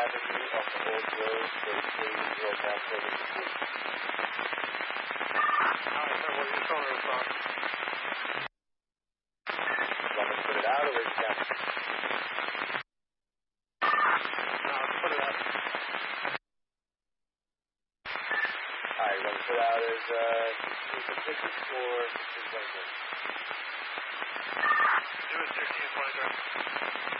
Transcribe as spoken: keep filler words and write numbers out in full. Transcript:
Avenue off the old road, thirty-three, zero down service complete. Alright, sir, what are your phone response? Want me to put it out or raise it down? No, put it out. Alright, you want me to put it out as, uh, fifteen fifty-four, fifteen twenty-three. Do it sixteen twenty-three.